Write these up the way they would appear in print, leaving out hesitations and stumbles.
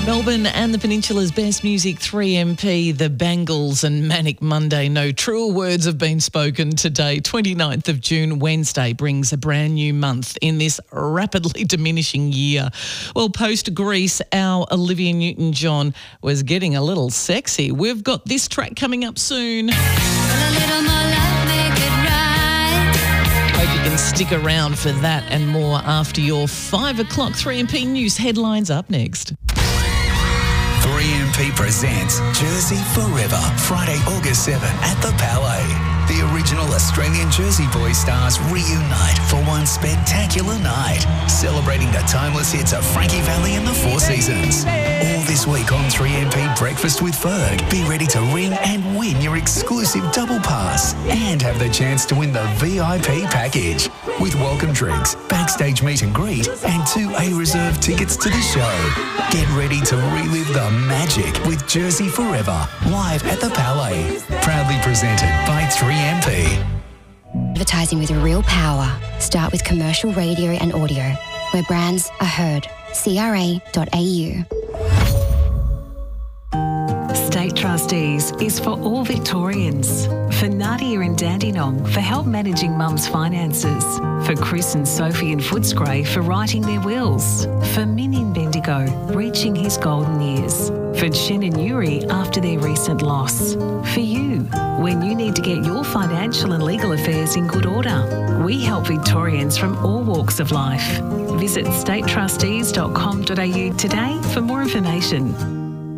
Melbourne and the Peninsula's best music, 3MP, The Bangles and Manic Monday. No truer words have been spoken today. 29th of June, Wednesday, brings a brand new month in this rapidly diminishing year. Well, post-Grease, our Olivia Newton-John was getting a little sexy. We've got this track coming up soon. Hope you can stick around for that and more after your 5 o'clock 3MP news headlines up next. 3MP presents Jersey Forever, Friday, August 7 at the Palais. The original Australian Jersey Boys stars reunite for one spectacular night, celebrating the timeless hits of Frankie Valli and the Four Seasons. All this week on 3MP Breakfast with Ferg. Be ready to ring and win your exclusive double pass and have the chance to win the VIP package with welcome drinks, backstage meet and greet and 2 A-reserve tickets to the show. Get ready to relive the magic with Jersey Forever, live at the Palais. Proudly presented by 3MP. Advertising with real power. Start with commercial radio and audio, where brands are heard. CRA.au. State Trustees is for all Victorians. For Nadia in Dandenong for help managing mum's finances. For Chris and Sophie in Footscray for writing their wills. For Min in Bendigo, reaching his golden years. For Chen and Yuri after their recent loss. For you, when you need to get your financial and legal affairs in good order. We help Victorians from all walks of life. Visit statetrustees.com.au today for more information.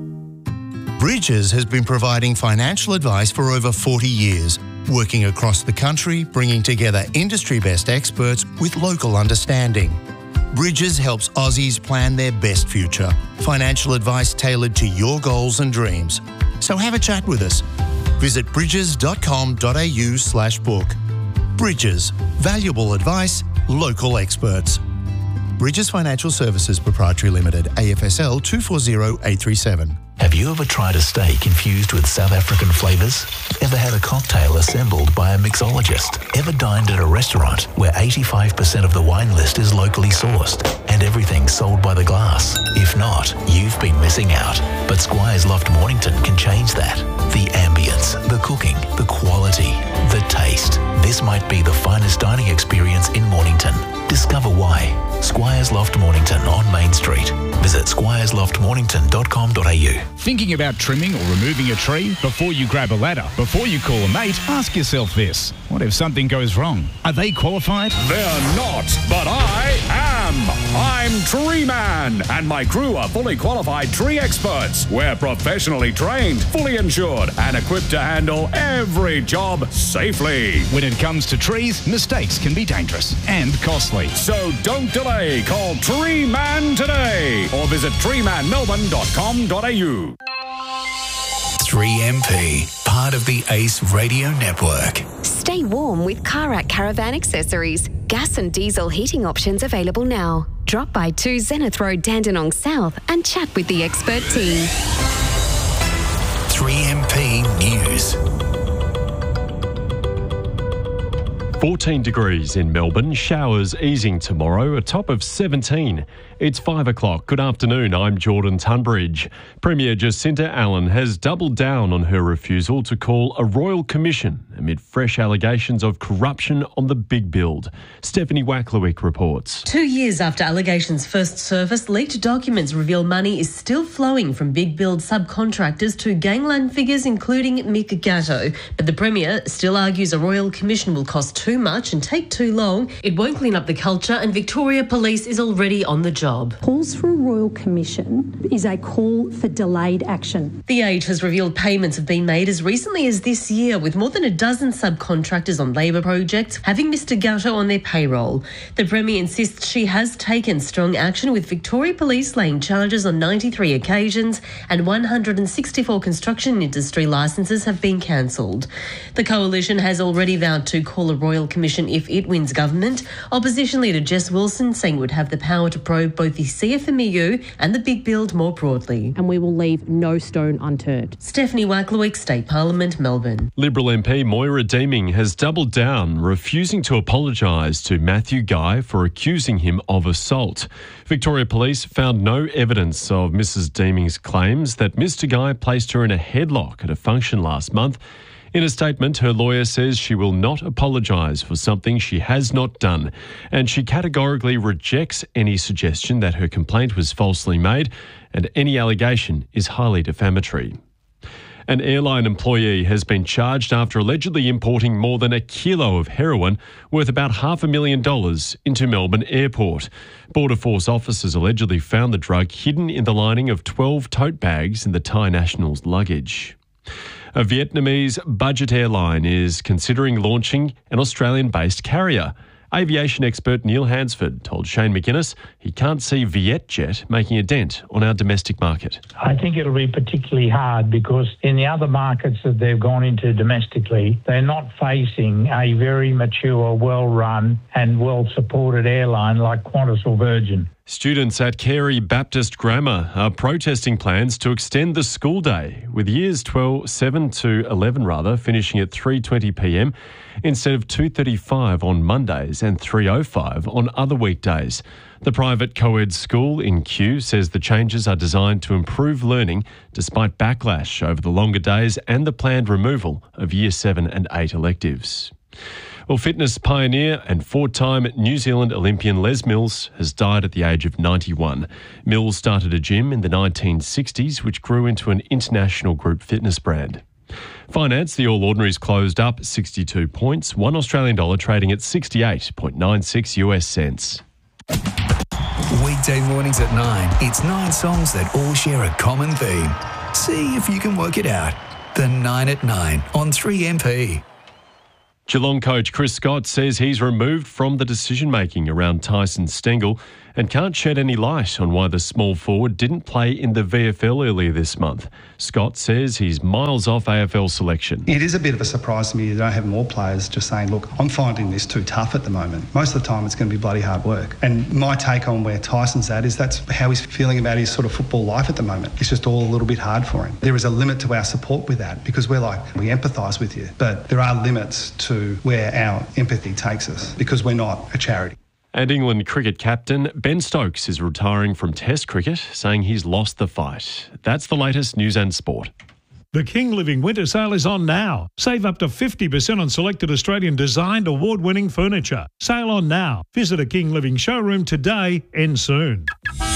Bridges has been providing financial advice for over 40 years, working across the country, bringing together industry-best experts with local understanding. Bridges helps Aussies plan their best future. Financial advice tailored to your goals and dreams. So have a chat with us. Visit bridges.com.au/book. Bridges. Valuable advice, local experts. Bridges Financial Services Proprietary Limited, AFSL 240837. Have you ever tried a steak infused with South African flavours? Ever had a cocktail assembled by a mixologist? Ever dined at a restaurant where 85% of the wine list is locally sourced and everything sold by the glass? If not, you've been missing out. But Squires Loft Mornington can change that. The ambience, the cooking, the quality, the taste. This might be the finest dining experience in Mornington. Discover why. Squires Loft Mornington on Main Street. Visit squiresloftmornington.com.au. Thinking about trimming or removing a tree? Before you grab a ladder, before you call a mate, ask yourself this. What if something goes wrong? Are they qualified? They're not, but I am. I'm Tree Man, and my crew are fully qualified tree experts. We're professionally trained, fully insured, and equipped to handle every job safely. When it comes to trees, mistakes can be dangerous and costly. So don't delay. Call Tree Man today or visit treemanmelbourne.com.au. 3MP, part of the ACE Radio Network. Stay warm with Karak Caravan Accessories. Gas and diesel heating options available now. Drop by 2 Zenith Road, Dandenong South and chat with the expert team. 3MP News. 14 degrees in Melbourne, showers easing tomorrow, a top of 17. It's 5 o'clock. Good afternoon, I'm Jordan Tunbridge. Premier Jacinta Allen has doubled down on her refusal to call a royal commission amid fresh allegations of corruption on the big build. Stephanie Wacklewick reports. 2 years after allegations first surfaced, leaked documents reveal money is still flowing from big build subcontractors to gangland figures including Mick Gatto. But the Premier still argues a royal commission will cost too much and take too long. It won't clean up the culture and Victoria Police is already on the job. Calls for a royal commission is a call for delayed action. The Age has revealed payments have been made as recently as this year, with more than a dozen subcontractors on labour projects having Mr Gatto on their payroll. The Premier insists she has taken strong action, with Victoria Police laying charges on 93 occasions and 164 construction industry licences have been cancelled. The Coalition has already vowed to call a royal Royal Commission if it wins government. Opposition leader Jess Wilson saying it would have the power to probe both the CFMEU and the big build more broadly. And we will leave no stone unturned. Stephanie Wacklewick, State Parliament, Melbourne. Liberal MP Moira Deeming has doubled down, refusing to apologise to Matthew Guy for accusing him of assault. Victoria Police found no evidence of Mrs Deeming's claims that Mr Guy placed her in a headlock at a function last month. In a statement, her lawyer says she will not apologise for something she has not done, and she categorically rejects any suggestion that her complaint was falsely made, and any allegation is highly defamatory. An airline employee has been charged after allegedly importing more than a kilo of heroin worth about $500,000 into Melbourne Airport. Border Force officers allegedly found the drug hidden in the lining of 12 tote bags in the Thai national's luggage. A Vietnamese budget airline is considering launching an Australian-based carrier. Aviation expert Neil Hansford told Shane McGuinness he can't see Vietjet making a dent on our domestic market. I think it'll be particularly hard because in the other markets that they've gone into domestically, they're not facing a very mature, well-run and well-supported airline like Qantas or Virgin. Students at Carey Baptist Grammar are protesting plans to extend the school day, with years 7 to 11 finishing at 3:20pm instead of 2:35 on Mondays and 3:05 on other weekdays. The private co-ed school in Kew says the changes are designed to improve learning despite backlash over the longer days and the planned removal of Year 7 and 8 electives. Well, fitness pioneer and four-time New Zealand Olympian Les Mills has died at the age of 91. Mills started a gym in the 1960s, which grew into an international group fitness brand. Finance, the All Ordinaries closed up 62 points, $1 Australian dollar trading at 68.96 US cents. Weekday mornings at 9, it's 9 songs that all share a common theme. See if you can work it out. The 9 at 9 on 3MP. Geelong coach Chris Scott says he's removed from the decision-making around Tyson Stengel and can't shed any light on why the small forward didn't play in the VFL earlier this month. Scott says he's miles off AFL selection. It is a bit of a surprise to me you don't have more players just saying, look, I'm finding this too tough at the moment. Most of the time it's going to be bloody hard work. And my take on where Tyson's at is that's how he's feeling about his sort of football life at the moment. It's just all a little bit hard for him. There is a limit to our support with that because we empathise with you. But there are limits to where our empathy takes us because we're not a charity. And England cricket captain Ben Stokes is retiring from Test cricket, saying he's lost the fight. That's the latest news and sport. The King Living Winter Sale is on now. Save up to 50% on selected Australian designed award-winning furniture. Sale on now. Visit a King Living showroom today, end soon.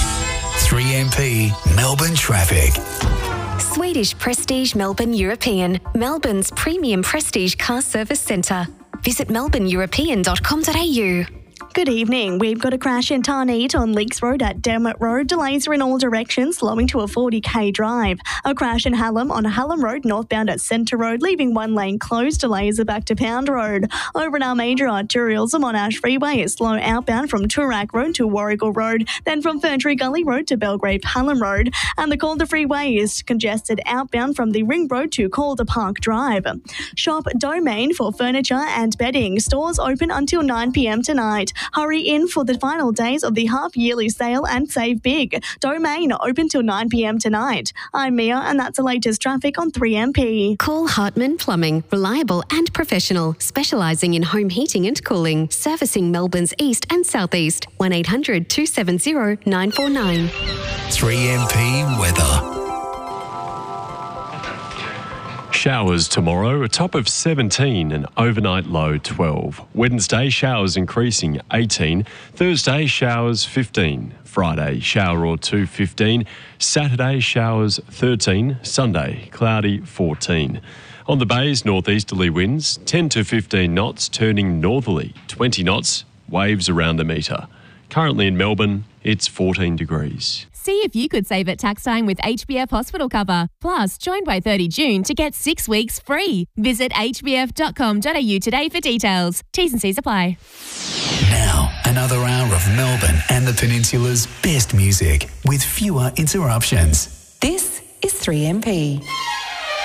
3MP Melbourne traffic. Swedish Prestige Melbourne European, Melbourne's premium prestige car service centre. Visit melbourneeuropean.com.au. Good evening. We've got a crash in Tarneit on Leaks Road at Dermot Road. Delays are in all directions, slowing to a 40k drive. A crash in Hallam on Hallam Road, northbound at Centre Road, leaving one lane closed. Delays are back to Pound Road. Over in our major arterials, the Monash Freeway is slow outbound from Toorak Road to Warrigal Road, then from Ferntree Gully Road to Belgrave Hallam Road. And the Calder Freeway is congested outbound from the Ring Road to Calder Park Drive. Shop Domain for furniture and bedding. Stores open until 9pm tonight. Hurry in for the final days of the half-yearly sale and save big. Domain open till 9pm tonight. I'm Mia and that's the latest traffic on 3MP. Call Hartman Plumbing, reliable and professional, specialising in home heating and cooling, servicing Melbourne's east and southeast. 1800 270 949. 3MP weather. Showers tomorrow, a top of 17 and overnight low 12. Wednesday, showers increasing 18. Thursday, showers 15. Friday, shower or two 15. Saturday, showers 13. Sunday, cloudy 14. On the bays, northeasterly winds 10 to 15 knots, turning northerly 20 knots, waves around a metre. Currently in Melbourne, it's 14 degrees. See if you could save at tax time with HBF Hospital Cover. Plus, join by 30 June to get 6 weeks free. Visit hbf.com.au today for details. T's and C's apply. Now, another hour of Melbourne and the Peninsula's best music with fewer interruptions. This is 3MP.